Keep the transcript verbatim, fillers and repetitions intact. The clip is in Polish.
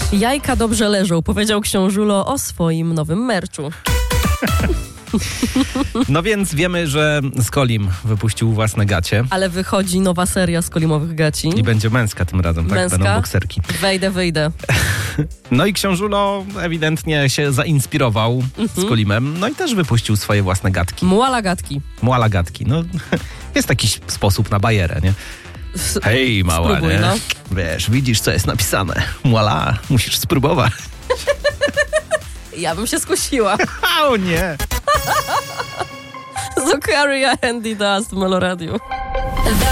Jajka dobrze leżą, powiedział książulo o swoim nowym merczu. No więc wiemy, że Skolim wypuścił własne gacie. Ale wychodzi nowa seria skolimowych gaci. I będzie męska tym razem, tak? Męska? Będą bokserki. Wejdę, wyjdę. No i książulo ewidentnie się zainspirował Mhm. Skolimem, no i też wypuścił swoje własne gatki. Muala gadki. Muala gatki. No, jest taki sposób na bajerę, nie? Hej, mała, Spróbuj, nie? no. Wiesz, widzisz, co jest napisane. Muala, musisz spróbować. Ja bym się skusiła. O nie! Zokaria Andy Dust w Meloradiu.